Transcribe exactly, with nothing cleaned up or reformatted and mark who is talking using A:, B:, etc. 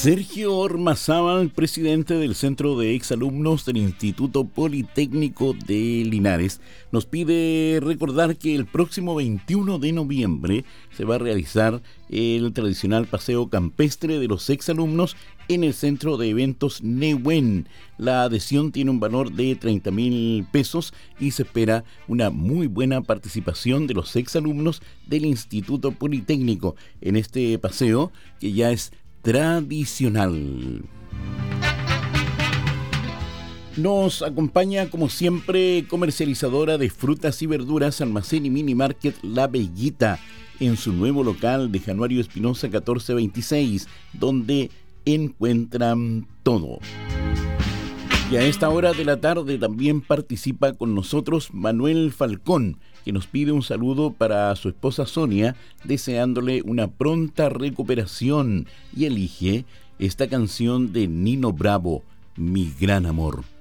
A: Sergio Ormazábal, presidente del Centro de Exalumnos del Instituto Politécnico de Linares, nos pide recordar que el próximo veintiuno de noviembre se va a realizar el tradicional paseo campestre de los exalumnos en el Centro de Eventos Nehuen. La adhesión tiene un valor de treinta mil pesos y se espera una muy buena participación de los exalumnos del Instituto Politécnico en este paseo que ya es tradicional. Nos acompaña como siempre comercializadora de frutas y verduras Almacén y Mini Market La Bellita en su nuevo local de Januario Espinosa catorce veintiséis, donde encuentran todo. Y a esta hora de la tarde también participa con nosotros Manuel Falcón, que nos pide un saludo para su esposa Sonia, deseándole una pronta recuperación, y elige esta canción de Nino Bravo, Mi Gran Amor.